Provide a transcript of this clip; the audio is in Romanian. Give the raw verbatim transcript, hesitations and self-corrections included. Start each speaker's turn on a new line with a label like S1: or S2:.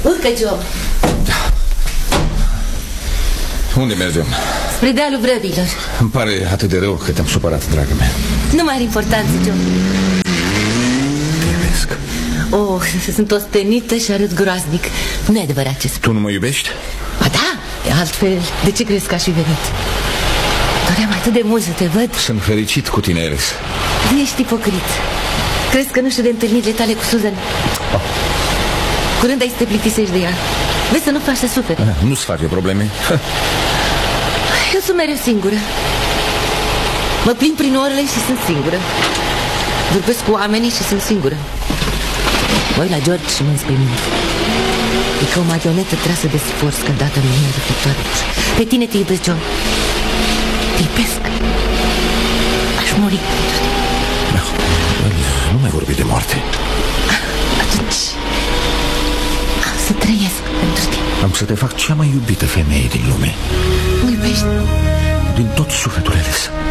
S1: Urcă, Joe.
S2: Da. Unde mergem?
S1: Spre dealul Vrăbilor.
S2: Îmi pare atât de rău că te-am supărat, dragă mea.
S1: Nu mai are importanță, Joe.
S2: Te iubesc.
S1: Oh, sunt ostenită și arăt groaznic. Nu e adevărat ce spun.
S2: Tu nu mă iubești?
S1: Ba da, altfel, de ce crezi că aș fi venit? Doream atât de mult să te văd.
S2: Sunt fericit cu tine, Alice.
S1: Ești ipocrit. Crezi că nu știu de întâlnirile tale cu Susan?
S2: Oh.
S1: Curând ai să te plictisești de ea. Vezi să nu faci să suferi.
S2: Nu-ți face probleme.
S1: Eu sunt mereu singură. Mă plimb prin orele și sunt singură. Vorbesc cu oamenii și sunt singură. Mă uit la George și mă înspre mine. E ca o marionetă trasă de sforț că dată în mine răpitoare. Pe tine te iubesc, John. Te iubesc. Aș muri pentru tine.
S2: Nu mai vorbi de moarte.
S1: Atunci am să trăiesc pentru tine.
S2: Am să te fac cea mai iubită femeie din lume.